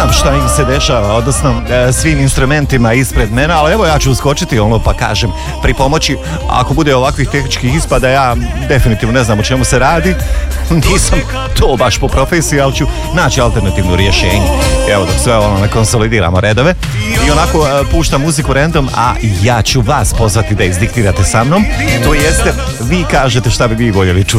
znam šta im se dešava, odnosno svim instrumentima ispred mene, ali evo ja ću uskočiti pa kažem pri pomoći. Ako bude ovakvih tehničkih ispada, ja definitivno ne znam o čemu se radi, nisam to baš po profesiji, ali ću naći alternativno rješenje. Evo dok sve ne konsolidiramo redove i onako puštam muziku random, a ja ću vas pozvati da izdiktirate sa mnom, to jeste vi kažete šta bi vi voljeli čuti.